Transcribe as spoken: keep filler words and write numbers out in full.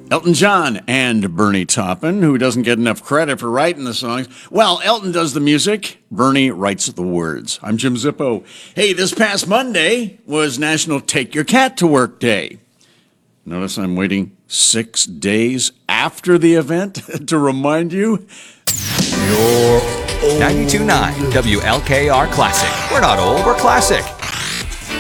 Elton John and Bernie Taupin, who doesn't get enough credit for writing the songs. Well, Elton does the music, Bernie writes the words. I'm Jim Zippo. Hey, this past Monday was National Take Your Cat to Work Day. Notice I'm waiting six days after the event to remind you. ninety-two point nine W L K R Classic. We're not old, we're classic.